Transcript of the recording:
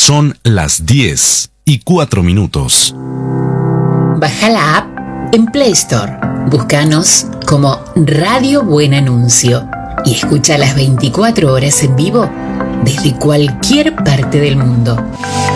Son las 10:04. Baja la app en Play Store. Búscanos como Radio Buen Anuncio y escucha las 24 horas en vivo desde cualquier parte del mundo.